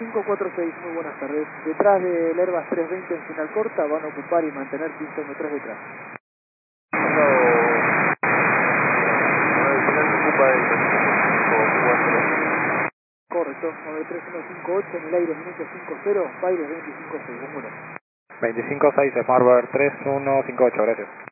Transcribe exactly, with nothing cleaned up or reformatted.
cinco cuatro seis, muy buenas tardes. Detrás del Airbus trescientos veinte en final corta, van a ocupar y mantener quince metros detrás. Correcto, nueve tres uno cinco ocho en el aire, minuto cinco cero, Baires veinticinco seis, un uno. veinticinco seis, Smartbird tres uno cinco ocho, gracias.